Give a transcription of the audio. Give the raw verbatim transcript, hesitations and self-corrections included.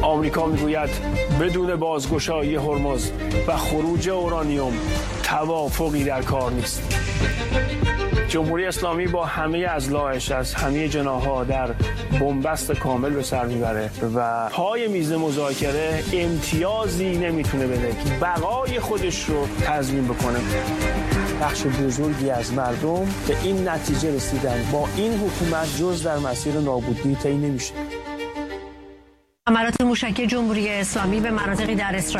آمریکا میگوید بدون بازگشایی هرمز و خروج اورانیوم توافقی در کار نیست. جمهوری اسلامی با همه اضلاعش از همه جناح‌ها در بنبست کامل به سر میبره و پای میز مذاکره امتیازی نمیتونه بده که بقای خودش رو تضمین بکنه. بخش بزرگی از مردم به این نتیجه رسیدن با این حکومت جز در مسیر نابودی طی نمیشه. حملات موشکی جمهوری اسلامی به مناطقی در اسرائیل